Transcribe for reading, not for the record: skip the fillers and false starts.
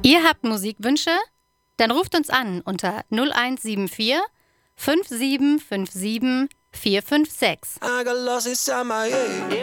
Ihr habt Musikwünsche? Dann ruft uns an unter 0174 5757 456. I got lost inside my head.